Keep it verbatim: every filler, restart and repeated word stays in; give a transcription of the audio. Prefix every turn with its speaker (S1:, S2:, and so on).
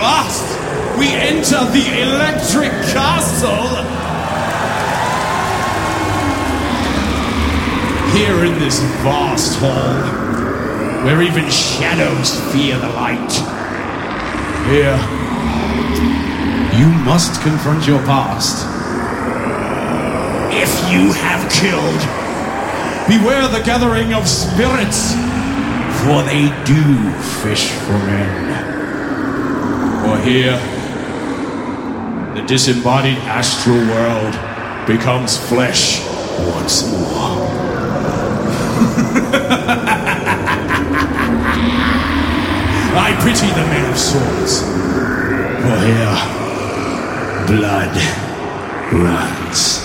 S1: last, we enter the Electric Castle. Here in this vast hall, where even shadows fear the light. Here, you must confront your past. If you have killed, beware the gathering of spirits, for they do fish for men. For here, the disembodied astral world becomes flesh once more. I pity the men of swords, for here, blood runs.